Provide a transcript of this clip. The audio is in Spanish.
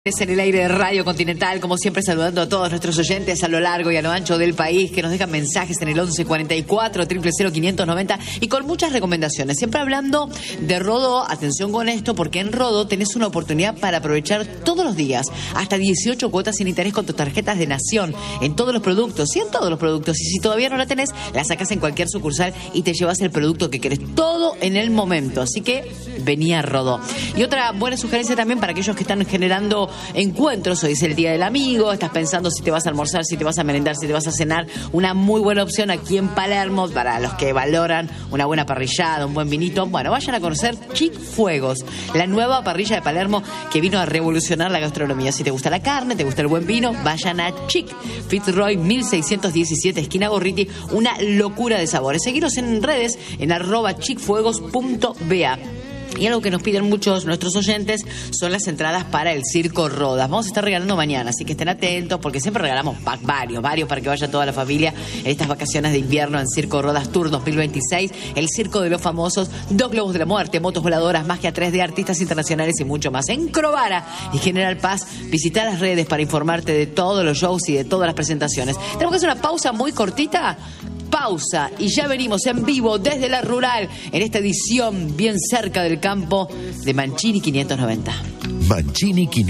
Es en el aire de Radio Continental, como siempre saludando a todos nuestros oyentes a lo largo y a lo ancho del país que nos dejan mensajes en el 1144 000 590 y con muchas recomendaciones. Siempre hablando de Rodó, atención con esto, porque en Rodó tenés una oportunidad para aprovechar todos los días hasta 18 cuotas sin interés con tus tarjetas de Nación en todos los productos, sí, en todos los productos. Y si todavía no la tenés, la sacás en cualquier sucursal y te llevas el producto que querés, todo en el momento. Así que vení a Rodó. Y otra buena sugerencia también para aquellos que están generando encuentros. Hoy es el Día del Amigo, estás pensando si te vas a almorzar, si te vas a merendar, si te vas a cenar. Una muy buena opción aquí en Palermo para los que valoran una buena parrillada, un buen vinito. Bueno, vayan a conocer Chic Fuegos, la nueva parrilla de Palermo que vino a revolucionar la gastronomía. Si te gusta la carne, te gusta el buen vino, vayan a Chic Fitzroy 1617, esquina Gorriti. Una locura de sabores. Seguiros en redes en @chicfuegos.ba. Y algo que nos piden muchos nuestros oyentes son las entradas para el Circo Rodas. Vamos a estar regalando mañana, así que estén atentos porque siempre regalamos varios para que vaya toda la familia en estas vacaciones de invierno en Circo Rodas Tour 2026. El Circo de los Famosos, 2 globos de la muerte, motos voladoras, magia 3D, artistas internacionales y mucho más. En Crovara y General Paz, visita las redes para informarte de todos los shows y de todas las presentaciones. Tenemos que hacer una pausa muy cortita. Pausa y ya venimos en vivo desde la rural en esta edición bien cerca del campo de Mancini 590. Mancini 590.